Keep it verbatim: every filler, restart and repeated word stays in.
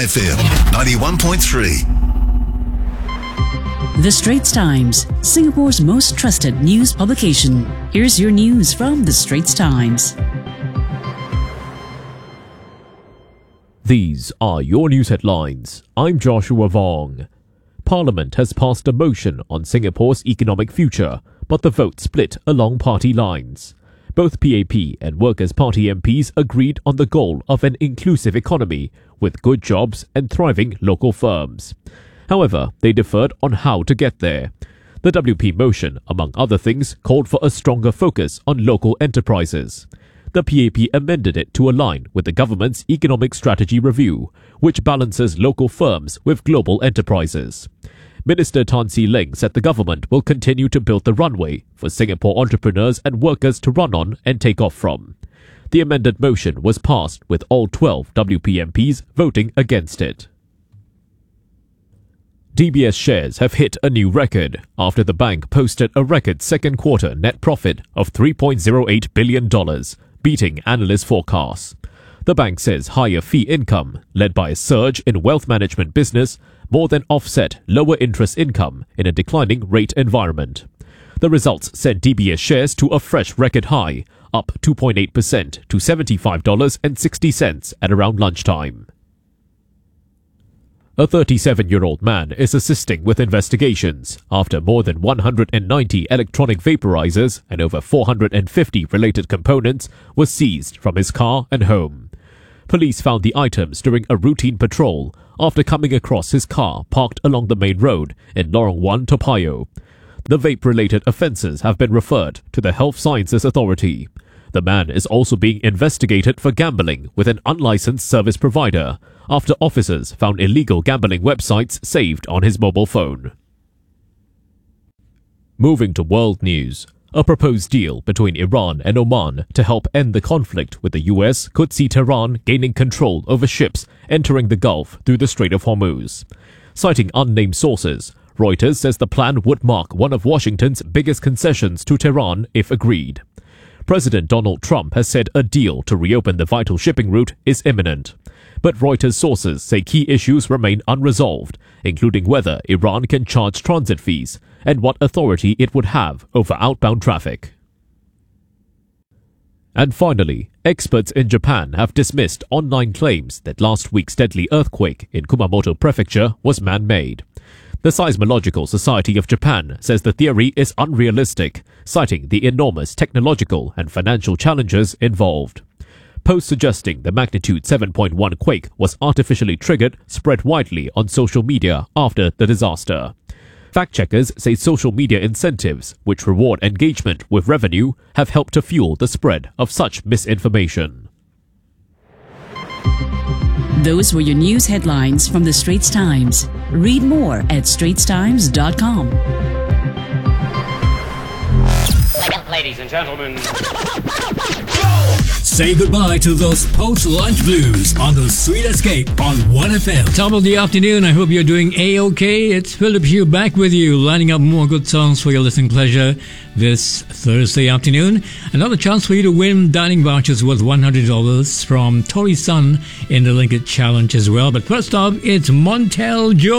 One F M, ninety-one point three. The Straits Times, Singapore's most trusted news publication. Here's your news from The Straits Times. These are your news headlines. I'm Joshua Vong. Parliament has passed a motion on Singapore's economic future, but the vote split along party lines. Both P A P and Workers' Party M Ps agreed on the goal of an inclusive economy with good jobs and thriving local firms. However, they differed on how to get there. The W P motion, among other things, called for a stronger focus on local enterprises. The P A P amended it to align with the government's economic strategy review, which balances local firms with global enterprises. Minister Tan See Leng said the government will continue to build the runway for Singapore entrepreneurs and workers to run on and take off from. The amended motion was passed with all twelve W P M Ps voting against it. D B S shares have hit a new record after the bank posted a record second quarter net profit of three point zero eight billion dollars, beating analyst forecasts. The bank says higher fee income, led by a surge in wealth management business, more than offset lower interest income in a declining rate environment. The results sent D B S shares to a fresh record high, up two point eight percent to seventy-five dollars and sixty cents at around lunchtime. A thirty-seven-year-old man is assisting with investigations after more than one hundred ninety electronic vaporizers and over four hundred fifty related components were seized from his car and home. Police found the items during a routine patrol after coming across his car parked along the main road in Lorong one, Toa Payoh. The vape-related offences have been referred to the Health Sciences Authority. The man is also being investigated for gambling with an unlicensed service provider after officers found illegal gambling websites saved on his mobile phone. Moving to world news, a proposed deal between Iran and Oman to help end the conflict with the U S could see Tehran gaining control over ships entering the Gulf through the Strait of Hormuz. Citing unnamed sources, Reuters says the plan would mark one of Washington's biggest concessions to Tehran if agreed. President Donald Trump has said a deal to reopen the vital shipping route is imminent. But Reuters sources say key issues remain unresolved, including whether Iran can charge transit fees and what authority it would have over outbound traffic. And finally, experts in Japan have dismissed online claims that last week's deadly earthquake in Kumamoto Prefecture was man-made. The Seismological Society of Japan says the theory is unrealistic, citing the enormous technological and financial challenges involved. Posts suggesting the magnitude seven point one quake was artificially triggered spread widely on social media after the disaster. Fact-checkers say social media incentives, which reward engagement with revenue, have helped to fuel the spread of such misinformation. Those were your news headlines from The Straits Times. Read more at straits times dot com. Ladies and gentlemen, say goodbye to those post-lunch blues on the Sweet Escape on One F M. Top of the afternoon. I hope you're doing A-OK. It's Philip Hugh back with you, lining up more good songs for your listening pleasure this Thursday afternoon. Another chance for you to win dining vouchers worth one hundred dollars from Tori Sun in the Linked Challenge as well. But first off, it's Montel Joe.